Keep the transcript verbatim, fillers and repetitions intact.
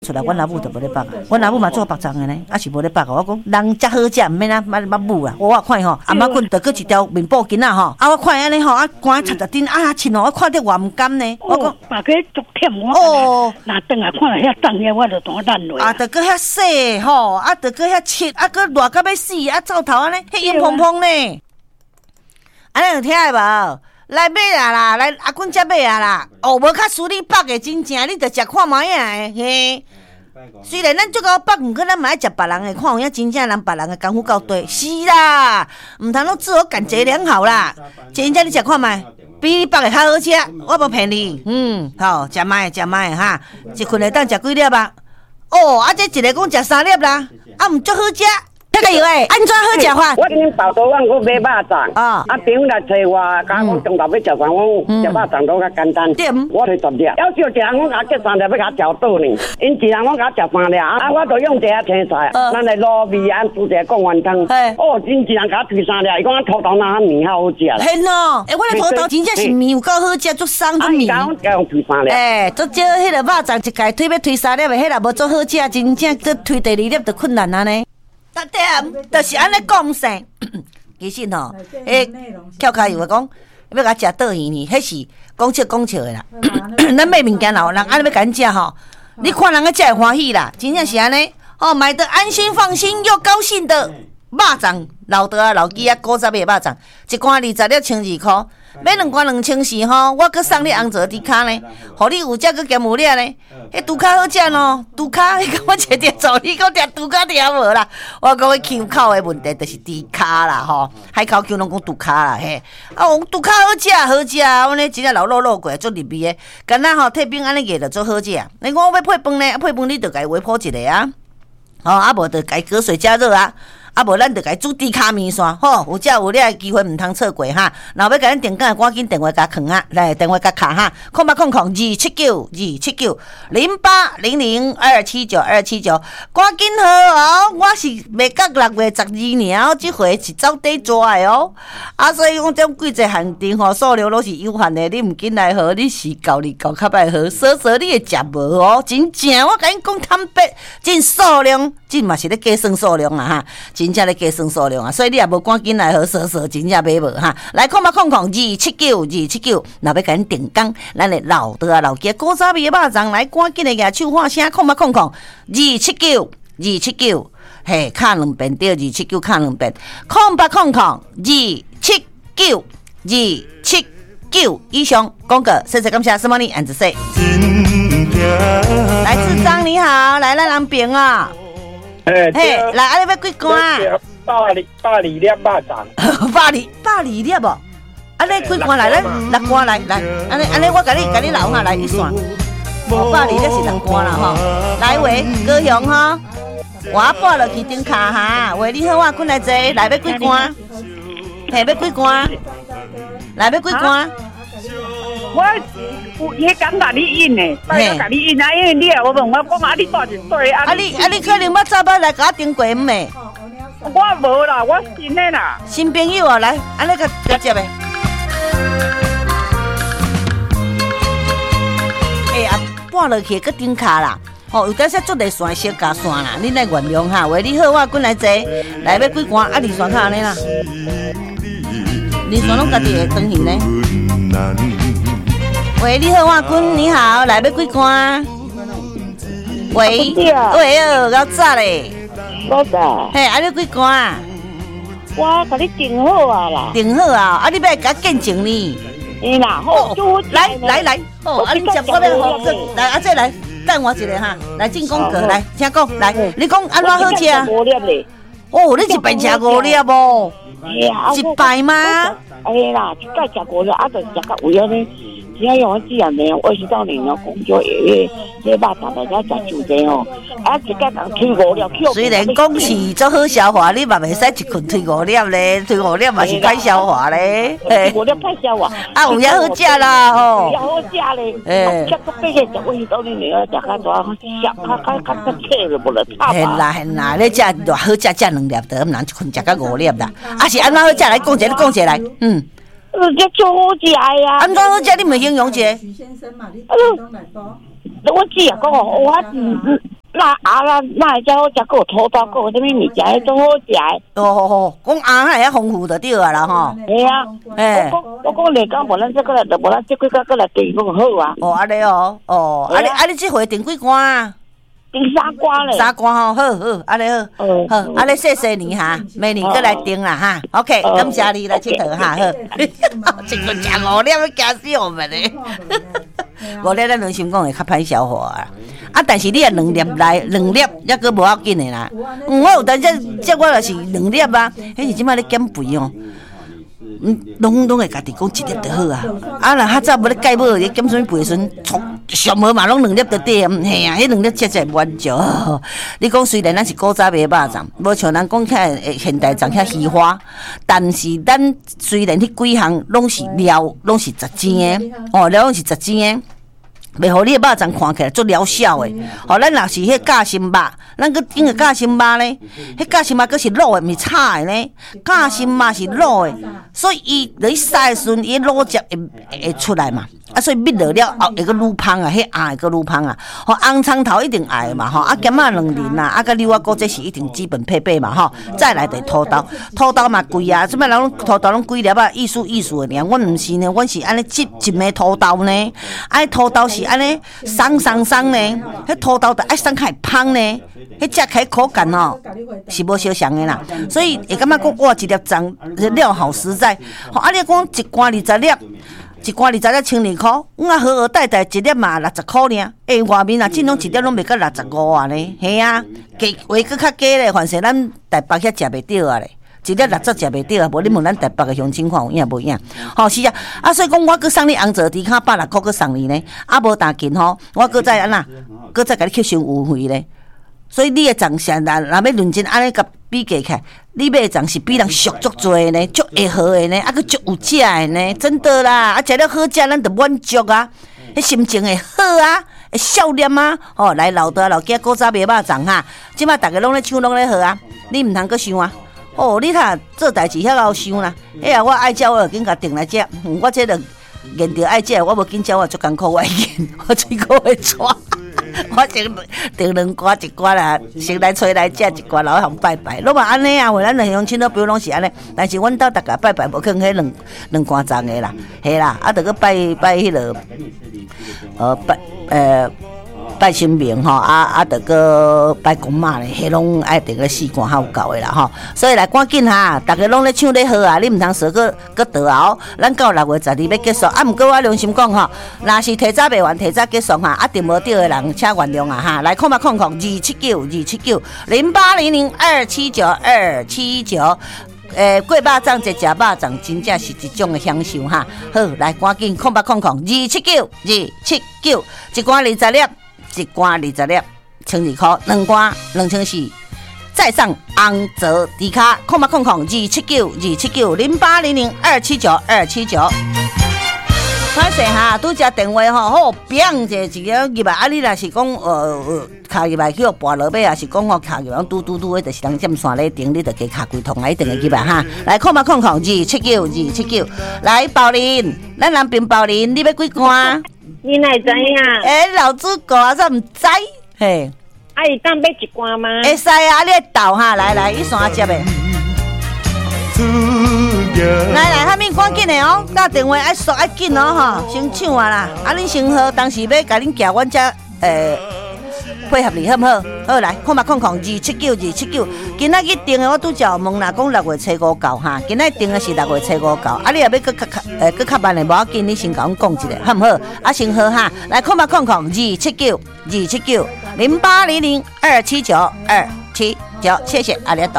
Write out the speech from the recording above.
出来，阮阿母就无咧绑啊，阮阿母嘛做北藏的呢，啊是无咧绑啊。我讲人遮好食，毋免啊，捌捌母啊。我看吼，阿妈困着搁一条面布巾啊吼，啊我看安尼吼，啊汗擦擦顶啊亲哦，我看着我毋甘呢。我讲把个足忝我。哦，那等下看了遐重遐，我就当烂落。 啊，着搁遐洗吼，啊着搁遐切，啊搁热到要死，啊灶头安尼，迄烟蓬蓬呢。安尼有听的无？来买啊啦，来阿君才买啊啦。哦，无较输你绑的真正，你着食看卖啊嘿。虽然咱足够绑，毋过咱嘛爱食别人的，看有影真正人别人的功夫够多。是啦，毋通拢自我感觉良好啦。真正你食看卖，比你绑的较好食，我无骗你。嗯，好，食卖食卖哈，一困会当食几粒啊？哦，啊这一个讲食三粒啦，啊毋足好食。那个药诶，安怎好食法？ 我今日到台湾，我买肉粽，啊，啊，朋友来找我，讲我中昼要食啥，我食肉粽都较简单。我摕十粒，要少一人我甲叫三粒，要甲嚼倒呢。因一人我甲食三粒，啊，我就用这些青菜，咱来卤味啊，煮一个贡丸汤。哦，因一人甲推三粒，伊讲我土豆哪面较好食啦。 嘿喏，诶，我的土豆真正是面有够好食，足松足面。 啊，伊讲用推三粒。 诶，足少迄个肉粽一家推要推三粒的，迄个无足好食，真正这推第二粒就困难啊呢。但对啊，就是安尼讲噻。其实吼，诶，翘脚油讲要甲食倒圆呢，迄是讲笑讲笑的啦。咱买物件老人安尼要甲咱食吼，你看人家食会欢喜啦，真正是安尼。哦，买得安心放心又高兴的肉粽，老德啊老鸡啊古早味肉粽，一罐二十粒千二块，买两罐两千四吼，我搁送你红枣猪脚呢，互你有只搁兼有粒呢。迄猪脚好食喏，猪脚迄个我切条做，你讲条猪脚条无啦？我讲迄腔口的问题就是猪脚啦吼，海口腔拢讲猪脚啦嘿。啊，猪脚好食好食，阮咧真正老肉肉过足入味的，干那吼退冰安尼个就足好食。你讲我要配饭呢，配饭你着家微波一个啊，哦啊无着家隔水加热啊。啊，无咱就甲伊煮猪脚面线，吼，有遮有咧机会毋通错过哈。然后要甲咱订购，赶紧电话甲囥啊，来电话甲卡哈，空八空空二七九二七九零八零零二七九二七九，赶紧好哦！我是未到六月十二年哦，即回是走底抓的哦。啊，所以讲种季节限定吼，数量拢是有限的，你毋紧来好，你是搞你搞较歹好，少少你会食无哦。真正我甲你讲坦白，真数量，真嘛是咧计算数量啊哈。真正咧加算数量啊，所以你也无赶紧来好说说，真正买无哈。来空吧空空二七九二七九，若要甲咱定岗，咱的老道啊老鸡古早味的肉粽，来赶紧的举手喊声空吧空空二七九二七九，嘿，卡两遍对，二七九卡两遍，空吧空空二七九二七九。以上广告，谢谢感谢，什么你安子说？来自张你好，来咱人边啊。 嘿， 来，啊，你要几罐啊？ 百二百二粒肉粽， 百二百二粒无？啊，你几罐来？咱六罐来来，安尼安尼，我甲你甲你留下来一算。哦，百二粒是六罐啦吼。来喂，高雄吼，我拨落去顶卡哈。喂，你好啊，滚来坐，来要几罐？嘿，要几罐？来要几罐？ 我有迄敢甲你印呢，拜托甲你印啊，因为你啊，我问我讲啊，你带一对啊。啊，你啊，你可能要早要来甲我订过唔诶？ 我无啦，我新的啦。 新朋友啊，来，安尼甲甲接诶。哎啊，拨落去搁顶卡啦。哦，有当时做地线小加线啦，你来原谅哈。喂，你好，我滚来坐，来要几罐？啊，二线卡安尼啦。二线拢家己会转去呢。喂，你好，我君，你好，来要几罐？喂，喂哦，够早嘞。 够早。 嘿，啊，你几罐？ 我甲你订好啊啦。 订好啊，啊，你要甲见证呢？ 嗯啦，好， 来来来，哦，啊，你接我要好个，来，啊，再来，等我一下哈，来进广告，来，请讲，来，你讲安怎好吃啊？五粒嘞。哦，你一摆吃五粒无？一摆吗？ 哎啦，一摆吃五粒，啊，就食到有影呢。只要用自然的，二十到年哦，讲究诶，这肉粽大家食就济哦。啊，一家人推五粒， 虽然讲是足好消化，你嘛袂使一困推五粒咧，推五粒嘛是歹消化咧。 五粒歹消化， 啊，有影好食啦吼。 有好食咧，诶，吃到八个食二十到年了，食较大，食较较较较脆了，无了差。 嘿啦嘿啦，你食偌好食，食两粒得，毋通一困食到五粒啦。啊是安怎好食来讲一下，你讲一下来，嗯。 呃，这超好食呀！ 安怎好食？你咪形容一下。 许先生嘛，你广东来播。 我只啊讲哦，我那啊那那只好食，个土豆，个有啥物物件，迄种好食的。 哦哦哦，讲鸭还遐丰富就对啊啦吼。 系啊，诶，我讲我讲，你讲无咱这个来，无咱这几个过来订讲好啊。 哦，安尼哦，哦，啊你啊你这回订几罐啊？ 订三罐咧。 三罐吼，好好，安尼好，好，安尼谢谢你哈，明年过来订啦哈。OK， 感谢你来佚佗哈，好。一个食五粒要惊死我们咧。五粒咱良心讲会较歹消化啊。啊，但是你啊两粒来，两粒抑个无要紧的啦。嗯，我有当这这我就是两粒啊，迄是即摆咧减肥哦。嗯，拢拢会家己讲一粒就好啊。啊，若较早无咧戒无咧减什么肥时阵，上无嘛拢两粒就对啊。嘿啊，迄两粒切切完就。你讲虽然咱是古早卖肉粽，无像咱讲起来现代粽遐虚华，但是咱虽然迄几项拢是料，拢是十钱的，哦，料拢是十钱的。袂互你的肉粽看起来足疗效的，吼、哦，咱若是迄夹心肉，咱搁顶个夹心肉呢，迄夹心肉搁是卤的，毋是炒的呢。夹心肉是卤的，所以伊落去洗的时阵，伊卤汁会会出来嘛。啊，所以煸落了后会搁愈香啊，迄鸭会搁愈香啊。吼、哦，红葱头一定爱嘛，吼、啊咸仔两仁啊，啊甲柳仔菇这是一定基本配备嘛，吼、哦。再来就土豆，土豆嘛贵啊，即摆人拢土豆拢几粒啊，意思意思的尔。阮毋是呢，阮是安尼切一枚土豆呢，啊，土豆是安尼松松松呢，迄土豆就爱松开芳呢，迄食起来口感哦是无相像的啦。所以会感觉讲哇，一粒粽料好实在。吼、哦，啊，你讲一罐二十粒。一罐二十粒千二块，我啊好好带带一粒嘛六十块尔。诶，外面啊，尽量一粒拢袂到六十五啊呢。系啊，价话搁较低咧，反正咱台北遐食袂着啊咧。一粒六十食袂着啊，无你问咱台北嘅乡亲看有影无影？吼、哦、是啊，啊所以讲我搁送你红枣猪脚百六块，搁送你呢。啊无打紧吼，我搁再安那，搁再甲你吸收优惠咧。所以你的粽啥啦，若要认真安尼甲比价起来，你买的粽是比人俗足多呢，足会好的呢，啊个足有食的呢，真的啦！啊食了好食，咱就满足啊，迄心情会好啊，会笑脸啊。哦，来老大老囝古早卖肉粽哈，即摆逐个拢咧抢拢咧好啊，你毋通搁想啊。哦，你睇做代志遐老想啦。哎呀，我爱食我就紧甲订来食，嗯、我这个验着爱食，我无紧食我足艰苦我验，我嘴口会喘。我先订两罐一罐啦，先来吹来食一罐，然后互拜拜。拢嘛安尼啊，话咱两乡亲都比如拢是安尼，但是阮兜大家拜拜无可能迄两两罐粽的啦，嘿啦，啊，着去拜拜迄落，呃拜呃拜神明吼，啊啊着个拜公妈咧，迄拢爱订个四罐较有够的啦吼。所以来赶紧哈，大家拢咧抢咧好啊，你毋通说个个倒后，咱到六月十二要结束。啊，毋过我良心讲吼，若是提早卖完，提早结束哈，啊订无到的人请原谅啊哈。来空吧空空二七九二七九零八零零二七九二七九。诶，过肉粽一食肉粽，真正是一种的享受哈。好，来赶紧空吧空空二七九二七九，一罐二十粒。一罐二十粒，千二块，两罐两千四，再上红枣猪脚，空八空空二七九二七九零八零零二七九二七九。歹势哈，拄只电话吼，好砰者一个入来，啊你若是讲呃卡入来去互跋落尾，也是讲吼卡入来嘟嘟嘟的，就是人占线咧顶，你就加卡几通来一定会入来哈。来空八空空二七九二七九，来宝林，咱南边宝林，你要几罐？ 你哪会知影？ 诶、欸，老主顾啊，怎毋知？嘿， 啊，伊当买一罐吗？ 会使啊，你倒哈，来来，伊山接诶。来来，哈面赶紧的哦，打电话爱速爱紧哦吼，先抢啊啦！啊，恁先好，当时要甲恁寄阮遮诶配合你好毋好？好来，看嘛看看二七九二七九，今仔日订的我拄则问啦，讲六月初五到哈，今仔日订的是六月初五到，啊，你若要搁较诶搁较慢的，无要紧，你先甲阮讲一下，好毋好？啊，先好哈，来看嘛看看二七九二七九零八零零二七九二七九，谢谢阿里多。